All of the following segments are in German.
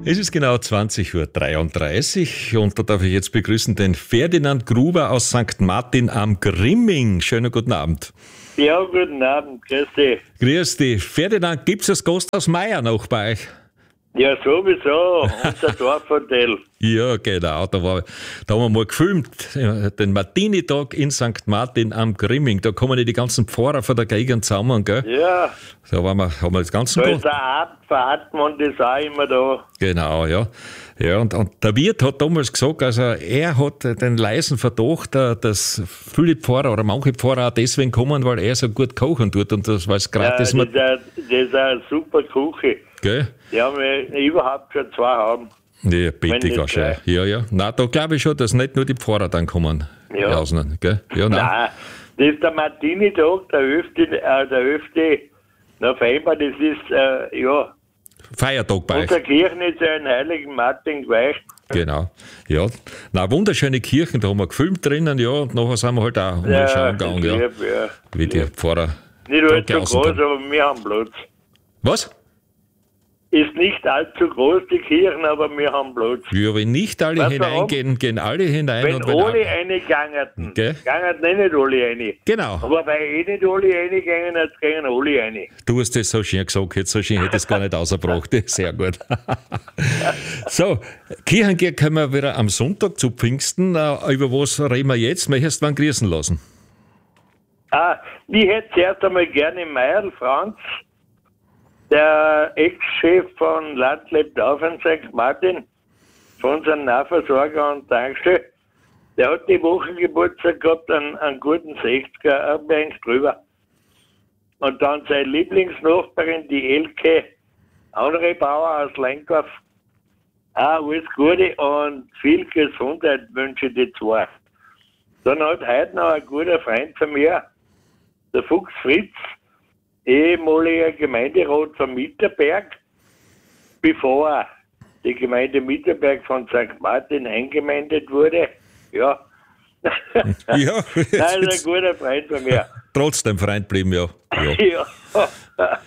Es ist genau 20:33 Uhr und da darf ich jetzt begrüßen den Ferdinand Gruber aus St. Martin am Grimming. Schönen guten Abend. Ja, guten Abend, grüß dich. Grüß dich. Ferdinand, gibt's das Gasthaus Meier noch bei euch? Ja, sowieso, unser Dorfhotel. Ja, genau. Da haben wir mal gefilmt, den Martini-Tag in St. Martin am Grimming. Da kommen die ganzen Pfarrer von der Gegend zusammen, gell? Ja, Da haben wir das ganze da ist der Abfahrtmann, das auch immer da. Genau, ja. Ja, und der Wirt hat damals gesagt, also er hat den leisen Verdacht, dass viele Pfarrer oder manche Pfarrer auch deswegen kommen, weil er so gut kochen tut und das weiß gerade, Das ist eine super Küche. Gell? Die haben wir überhaupt schon 2 haben. Ja, bitte, Wenn gar nicht schön. Ja, ja. Nein, da glaube ich schon, dass nicht nur die Pfarrer dann kommen. Ja. Außen, gell? Ja, nein. Nein, das ist der Martini-Tag, der 11. November, das ist, Feiertag bei euch. unsere Kirche ist ja in Heiligen Martin geweiht. Genau. Ja. Na, wunderschöne Kirchen, da haben wir gefilmt drinnen, ja, und nachher sind wir halt auch mal schauen gegangen, ja. Wie die Pfarrer. Nicht allzu draußen groß, dann. aber wir haben Platz. Was? Ist nicht allzu groß, die Kirchen, aber wir haben Platz. Ja, wenn nicht alle Weißt du warum? hineingehen, gehen alle hinein. Wenn und alle alle- reingegangen, Gell? gangen nicht alle rein. Genau. Aber weil nicht alle reingehen, jetzt gehen alle rein. Du hast das so schön gesagt, jetzt so schön hätte ich es gar nicht ausgebracht. Sehr gut. So, Kirchengehen können wir wieder am Sonntag zu Pfingsten. Über was reden wir jetzt? Möchtest du wann grüßen lassen? Ich hätte zuerst einmal gerne Meierl Franz, der Ex-Chef von Land lebt auf in St. Martin, von unserem Nahversorger und Tankstelle. Der hat die Woche Geburtstag gehabt, einen guten 60er, ein wenig drüber. Und dann seine Lieblingsnachbarin, die Elke, andere Bauer aus Lenkdorf. Alles Gute und viel Gesundheit wünsche ich die zwei. Dann hat heute noch ein guter Freund von mir, der Fuchs Fritz, ehemaliger Gemeinderat von Mitterberg, bevor die Gemeinde Mitterberg von St. Martin eingemeindet wurde. Ja. Ja, Das ist ein guter Freund von mir. trotzdem Freund bleiben, ja. Ja. Ja.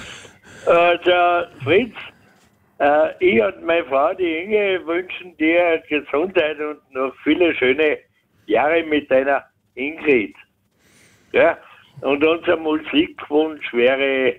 Also, Fritz, ich und meine Frau, die Inge, wünschen dir Gesundheit und noch viele schöne Jahre mit deiner Ingrid. Ja. Und unser Musikwunsch wäre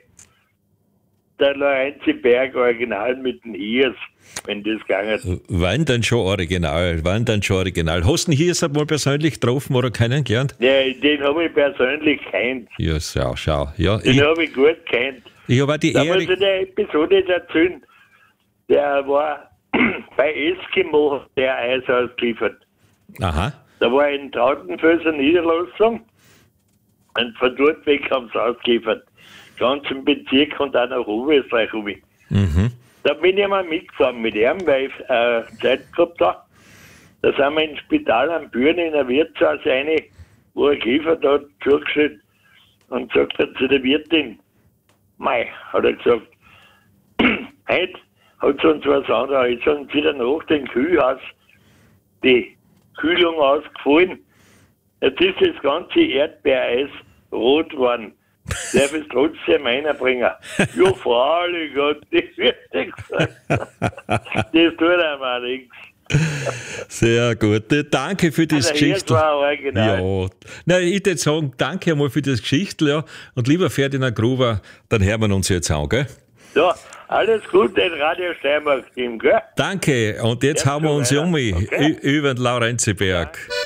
der Lorenzi-Berg Original mit den Hiers, wenn das gegangen. Wann dann schon original? Hast du ihn hier mal persönlich getroffen oder kennengelernt? Ja, den habe ich persönlich kennt. Ja, schau. Ja, Den habe ich gut kennt. ich habe auch die Da muss ich Ehre. eine Episode erzählen. Der war bei Eskimo, der Eis ausgeliefert. Aha. Da war in Trautenfelser Niederlassung und von dort weg haben sie ausgeliefert. Ganz im Bezirk und auch nach Oberösterreich rum. Mhm. Da bin ich mal mitgefahren mit ihm, weil ich Zeit gehabt habe. Da sind wir ins Spital am Bühnen in ein Wirtshaus rein, wo er geliefert hat, zugeschüttet und sagt er zu der Wirtin, Mei, hat er gesagt, heute hat es uns was anderes, jetzt haben sie wieder nach dem Kühlhaus die Kühlung ausgefallen. Jetzt ist das ganze Erdbeereis rot geworden. Darf es trotzdem einer bringen? Ja, freilich, Gott, das wird gesagt. Das tut einem auch nichts. Sehr gut. Danke für das Also, hier Geschichtel. war original. Ja. Na, ich würde sagen, danke einmal für das Geschichtel, ja. Und lieber Ferdinand Gruber, dann hören wir uns jetzt an, gell? So, alles Gute in Radio Steiermark-Team, gell? Danke. Und jetzt Ja, haben wir uns so um weiter. Okay. über den Lorenziberg.